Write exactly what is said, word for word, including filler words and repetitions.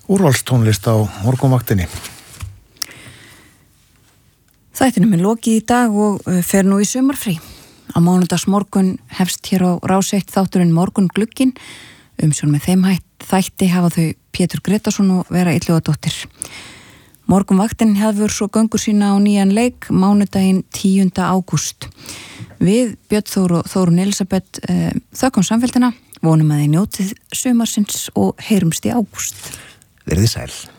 úrvalstónlist á morgunvaktinni. Þættinum er lokið í dag og fer nú í sumarfrí. Á mánudagsmorgun hefst hér á Rás eitt þátturinn Morgun glugginn. Umsjón með þeim hætt þætti hafa þau Pétur Gretarsson og Vera Illugadóttir. Morgunvaktin hefur svo göngu sína á nýjan leik mánudaginn tíunda ágúst. Við Björn Þór og Þórunn Elisabeth eh, þökkum samfélgina, vonum að þið njótið sumarsins og heyrumst í ágúst. Verið sæl.